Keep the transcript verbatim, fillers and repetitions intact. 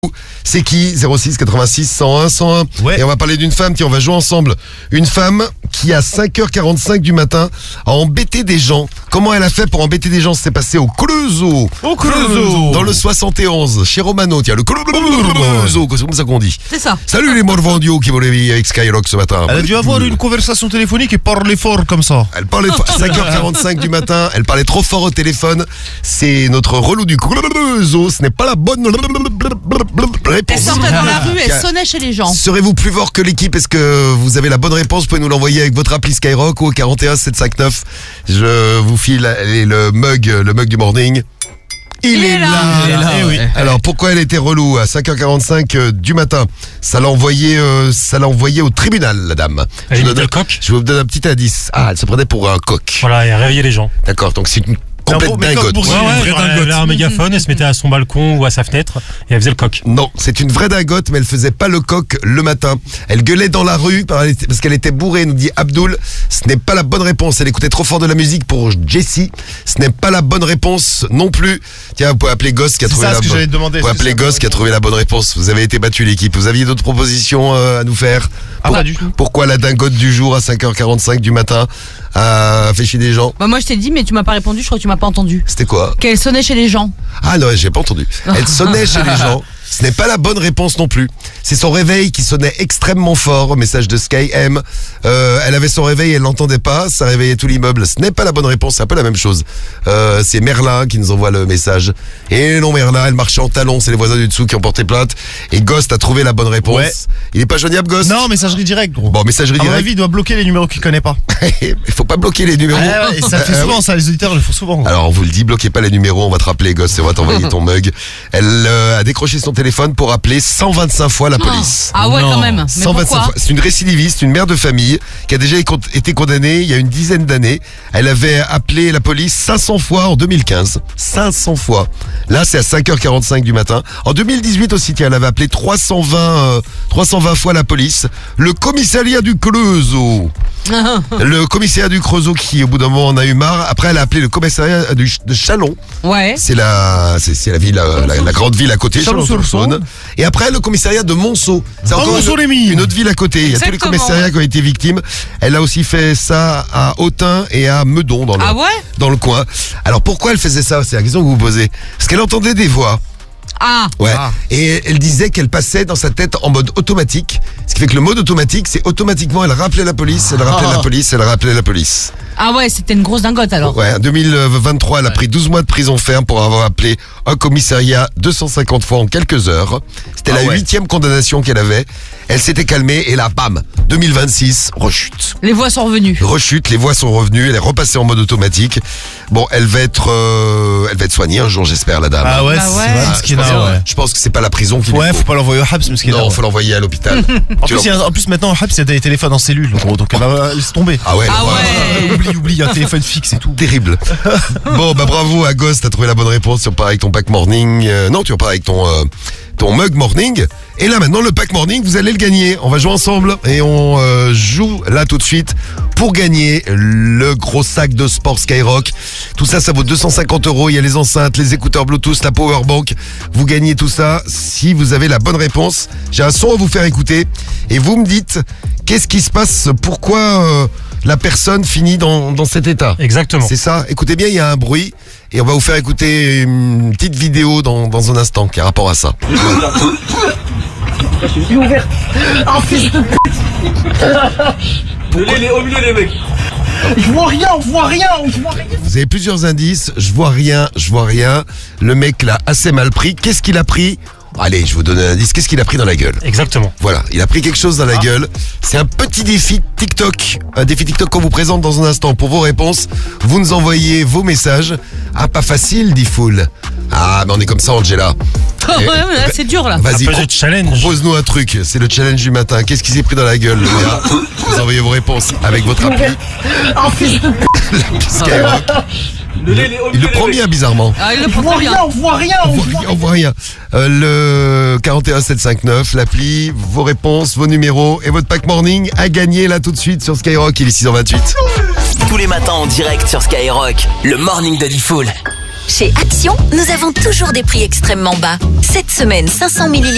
C'est qui? zéro six quatre-vingt-six cent un cent un. Ouais. Et on va parler d'une femme, tiens, on va jouer ensemble. Une femme qui à cinq heures quarante-cinq du matin a embêté des gens. Comment elle a fait pour embêter des gens? C'est passé au Creusot. Au Creusot. Dans le soixante et onze, chez Romano, tiens, le Creusot, c'est comme ça qu'on dit. C'est ça. Salut les morvandiaux qui vont réveiller avec Skyrock ce matin. Elle a dû avoir une conversation téléphonique et parler fort comme ça. Elle parlait à cinq heures quarante-cinq du matin, elle parlait trop fort au téléphone. C'est notre relou du Creusot, ce n'est pas la bonne Elle réponse. sortait dans la rue, elle sonnait chez les gens. Serez-vous plus fort que l'équipe? Est-ce que vous avez la bonne réponse? Vous pouvez nous l'envoyer avec votre appli Skyrock au quarante et un sept cent cinquante-neuf. Je vous file le mug, le mug du morning. Il, Il est, est là, là. Il est là, Eh ouais. Alors pourquoi elle était relou à cinq heures quarante-cinq euh, du matin? Ça l'a envoyé, euh, ça l'a envoyé au tribunal, la dame. Elle Je vous, imitait donne, le coq. je vous donne un petit indice. Ah, elle se prenait pour un coq. Voilà, et réveiller les gens. D'accord, donc c'est une C'est un complète bon- mais dingote. comme pour- Ouais, une ouais, vraie genre, elle dingote. avait un mégaphone, elle se mettait à son balcon ou à sa fenêtre et elle faisait le coq. Non, c'est une vraie dingote, mais elle faisait pas le coq le matin. Elle gueulait dans la rue parce qu'elle était bourrée, nous dit Abdoul. Ce n'est pas la bonne réponse. Elle écoutait trop fort de la musique pour Jessie. Ce n'est pas la bonne réponse non plus. Tiens, vous pouvez appeler Goss qui a C'est trouvé ça la ce que bonne. j'allais te demander. Vous pouvez est-ce que appeler c'est Goss qui a trouvé la bonne réponse. Vous avez été battu l'équipe. Vous aviez d'autres propositions euh, à nous faire? Ah, pas du tout. Pourquoi la dingote du jour à cinq heures quarante-cinq du matin a fait chier des gens? Bah moi je t'ai dit mais tu m'as pas répondu, je crois que tu m'as pas entendu. C'était quoi? Qu'elle sonnait chez les gens. Ah non, j'ai pas entendu. Elle sonnait chez les gens. Ce n'est pas la bonne réponse non plus. C'est son réveil qui sonnait extrêmement fort. Message de Sky M. Euh, elle avait son réveil, elle l'entendait pas. Ça réveillait tout l'immeuble. Ce n'est pas la bonne réponse. C'est un peu la même chose. Euh, c'est Merlin qui nous envoie le message. Et non, Merlin, elle marchait en talons. C'est les voisins du dessous qui ont porté plainte. Et Ghost a trouvé la bonne réponse. Ouais. Il est pas joignable, Ghost? Non, messagerie directe, gros. Bon, messagerie À mon directe. avis, il doit bloquer les numéros qu'il connaît pas. Il faut pas bloquer les numéros. Ah ouais, et ça fait Euh, souvent, ça, les auditeurs le font souvent. Alors on vous le dit, bloquez pas les numéros, on va te rappeler, gosse, et on va t'envoyer ton mug. Elle euh, a décroché son téléphone pour appeler cent vingt-cinq fois la police. Ah ouais Non. quand même. Mais cent vingt-cinq pourquoi fois. C'est une récidiviste, une mère de famille qui a déjà été condamnée il y a une dizaine d'années. Elle avait appelé la police cinq cents fois en deux mille quinze. cinq cents fois. Là, c'est à cinq heures quarante-cinq du matin. En deux mille dix-huit aussi, tiens, elle avait appelé trois cent vingt, euh, trois cent vingt fois la police. Le commissariat du Creusot. Le commissariat du Creusot qui, au bout d'un moment, en a eu marre. Après, elle a appelé le commissariat du, de Chalon. Ouais. C'est la, c'est, c'est la ville, euh, la, la grande ville à côté, Chalon-sur-Saône. Chalon-sur-Saône. Et après, le commissariat de Monceau. C'est Oh, encore Monceau-les-Mines. une, une autre ville à côté. Il y a tous les Exactement. commissariats qui ont été victimes. Elle a aussi fait ça à Autun et à Meudon dans le, Ah ouais dans le coin. Alors pourquoi elle faisait ça? C'est la question que vous vous posez. Parce qu'elle entendait des voix. Ah. Ouais. Ah. Et elle disait qu'elle passait dans sa tête en mode automatique. Ce qui fait que le mode automatique, c'est automatiquement, elle rappelait la police, elle rappelait Ah. la police, elle rappelait la police. Ah ouais, c'était une grosse dingote alors. Ouais, en deux mille vingt-trois, elle a pris douze mois de prison ferme pour avoir appelé un commissariat deux cent cinquante fois en quelques heures. C'était Ah la ouais. huitième condamnation qu'elle avait. Elle s'était calmée et là, bam, deux mille vingt-six, rechute. Les voix sont revenues. Rechute, les voix sont revenues, elle est repassée en mode automatique. Bon, elle va être, euh, elle va être soignée un jour, j'espère, la dame. Ah ouais, Bah c'est ouais. vrai, Ah, parce je, qu'il pense, a, ouais. je pense que c'est pas la prison qu'il Ouais, lui faut faut. pas l'envoyer au Habs, parce qu'il a. Non, faut l'envoyer à l'hôpital. En Tu plus, il y a- en plus, maintenant, au Habs, il y a des téléphones en cellule, gros, donc elle va laisse tomber. Ah ouais, Ah ouais. ouais. Oublie, oublie, il y a un téléphone fixe et tout. Terrible. Bon, bah bravo à Ghost, t'as trouvé la bonne réponse. Tu repars avec ton pack morning. Euh, non, tu repars avec ton euh, ton mug morning. Et là maintenant, le pack morning, vous allez le gagner. On va jouer ensemble et on euh, joue là tout de suite pour gagner le gros sac de sport Skyrock. Tout ça, ça vaut deux cent cinquante euros. Il y a les enceintes, les écouteurs Bluetooth, la powerbank. Vous gagnez tout ça si vous avez la bonne réponse. J'ai un son à vous faire écouter et vous me dites qu'est-ce qui se passe, pourquoi euh, la personne finit dans, dans cet état. Exactement. C'est ça. Écoutez bien, il y a un bruit et on va vous faire écouter une petite vidéo dans, dans un instant qui a rapport à ça. Je suis ouvert. Oh fils de pute. Les, les, au milieu les mecs. Je vois rien, on voit rien, on voit rien. Vous avez plusieurs indices. Je vois rien, je vois rien. Le mec l'a assez mal pris. Qu'est-ce qu'il a pris? Allez, je vous donne un indice. Qu'est-ce qu'il a pris dans la gueule? Exactement. Voilà, il a pris quelque chose dans la gueule. C'est un petit défi TikTok. Un défi TikTok qu'on vous présente dans un instant. Pour vos réponses, vous nous envoyez vos messages. Ah, pas facile, dit Foul. Ah, mais on est comme ça, Angela. Ouais, ouais, là, c'est dur là. Vas-y, Un peu pro- de challenge. propose-nous un truc. C'est le challenge du matin. Qu'est-ce qui s'est pris dans la gueule, le gars? Vous envoyez vos réponses avec votre appli. Oh fils de pute. Skyrock. Les, les, au Il milieu le les prend mecs. bien, bizarrement. Ah, il le Je prend vois très rien, bien. on voit rien, On on voit voit rien, on voit rien. Euh, le quarante et un sept cent cinquante-neuf, l'appli, vos réponses, vos numéros et votre pack morning à gagner là tout de suite sur Skyrock. Il est six heures vingt-huit. Tous les matins en direct sur Skyrock, le morning de Diffoul. Chez Action, nous avons toujours des prix extrêmement bas. Cette semaine, cinq cents millilitres